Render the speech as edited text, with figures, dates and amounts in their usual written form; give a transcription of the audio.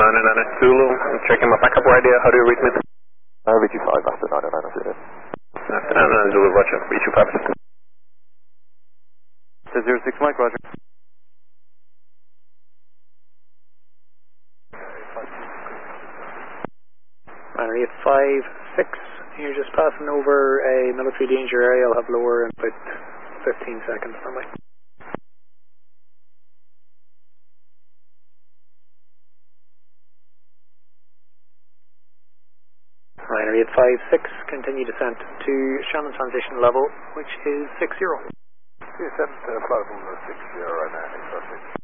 Zulu, I'm checking my backup radio. How do you read me? VG5 after 909 Zulu. After 909 Zulu, roger. VG5 after. 06 Mike, roger. Binary 856, you're just passing over a military danger area. I'll have lower in about 15 seconds from me. Binary 856, continue descent to Shannon transition level, which is 60. 27 to flight from 60 right now,